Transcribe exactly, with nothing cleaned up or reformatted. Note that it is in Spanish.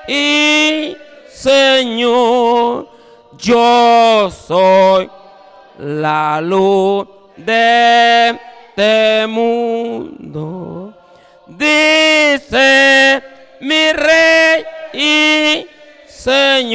y Señor, yo soy la luz de este mundo. Dice